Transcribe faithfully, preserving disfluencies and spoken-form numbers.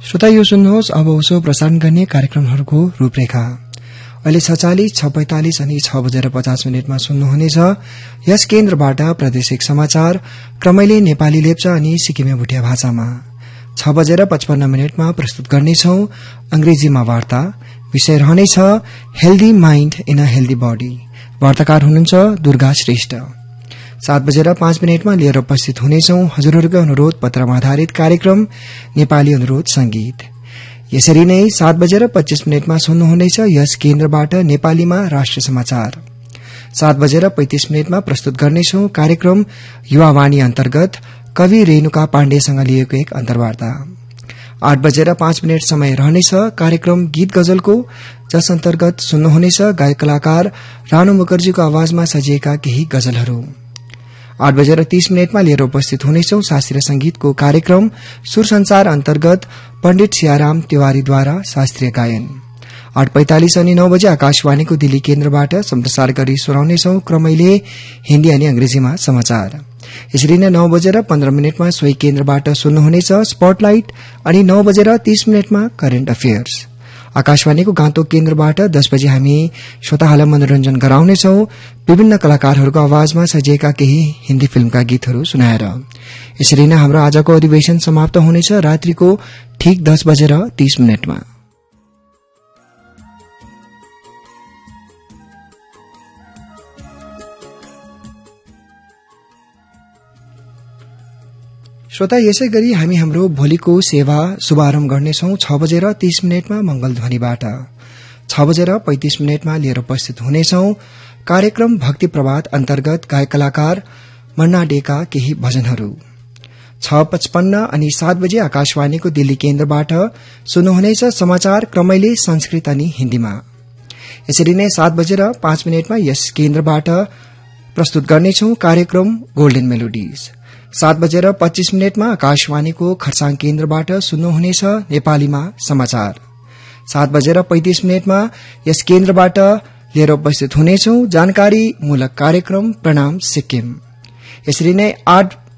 श्रोता यो सुन्नुहोस् अब उसो प्रसारण गर्ने कार्यक्रमहरूको रूपरेखा। अहिले छ चालिस छ पैंतालिस अनि छ बजेर पचास मिनटमा सुन्नुहुनेछ यस केन्द्रबाट प्रादेशिक समाचार क्रमैले नेपाली लेप्चा अनि सिक्किमे भुटिया भाषामा। छ बजेर पचपन्न मिनटमा प्रस्तुत गर्नेछौ अंग्रेजीमा वार्ता। विषय रहनेछ healthy mind in a healthy body. वार्ताकार हुनुहुन्छ दुर्गा श्रेष्ठ। सात बजेर पाँच मिनटमा लिएर उपस्थित हुनेछौ हजुरहरूको अनुरोध पत्रमा आधारित कार्यक्रम नेपाली अनुरोध संगीत। यसरी नै सात बजेर पच्चीस मिनटमा सुन्नुहुनेछ यस केन्द्रबाट नेपालीमा राष्ट्रिय समाचार। सात बजेर पैंतीस मिनटमा प्रस्तुत गर्नेछौ कार्यक्रम युवावाणी अन्तर्गत कवि रेणुका पाण्डेसँग लिएको एक अन्तर्वार्ता। आठ बजेर पाँच मिनट समय रहनेछ कार्यक्रम गीत गजलको, जस अन्तर्गत सुन्नुहुनेछ गायक कलाकार राणु मुखर्जीको आवाजमा सजिएका केही गजलहरू। आठ बजेर तीस मिनटमा लिएर उपस्थित हुनेछौ शास्त्रीय संगीतको कार्यक्रम सुर संसार अन्तर्गत पण्डित सियाराम तिवारीद्वारा शास्त्रीय गायन। आठ पैंतालिस अनि नौ बजे आकाशवाणीको दिल्ली केन्द्रबाट सम्प्रसार गरी सुनाउनेछौ क्रमैले हिन्दी अनि अंग्रेजीमा समाचार। यसरी नै नौ बजेर पन्ध्र मिनटमा सोही केन्द्रबाट सुन्नुहुनेछ स्पटलाइट अनि नौ बजेर तीस मिनटमा करेन्ट अफेयर्स। आकाशवाणीको गान्तोक केन्द्रबाट दस बजे हामी श्रोताहरूलाई मनोरञ्जन गराउनेछौ विभिन्न कलाकारहरूको आवाजमा सजिएका केही हिन्दी फिल्मका गीतहरू सुनाएर। यसरी नै हाम्रो आजको अधिवेशन समाप्त हुनेछ रात्रिको ठीक दस बजेर तीस मिनटमा। श्रोता यसै गरी हामी हाम्रो भोलिको सेवा शुभारम्भ गर्नेछौ छ बजेर तीस मिनटमा मंगलध्वनिबाट। छ बजेर पैंतीस मिनटमा लिएर उपस्थित हुनेछौ कार्यक्रम भक्ति प्रभात अन्तर्गत गायक कलाकार मन्ना डेका केही भजनहरू। छ पचपन्न अनि सात बजे आकाशवाणीको दिल्ली केन्द्रबाट सुन्नुहुनेछ समाचार क्रमैले संस्कृत अनि हिन्दीमा। यसरी नै सात बजेर पाँच मिनटमा यस केन्द्रबाट प्रस्तुत गर्नेछौ कार्यक्रम गोल्डन मेलोडीज। सात बजेर पच्चीस मिनटमा आकाशवाणीको खरसाङ केन्द्रबाट सुन्नुहुनेछ नेपालीमा समाचार। सात बजेर पैंतीस मिनटमा यस केन्द्रबाट लिएर उपस्थित हुनेछौ जानकारीमूलक कार्यक्रम प्रणाम सिक्किम। यसरी नै आठ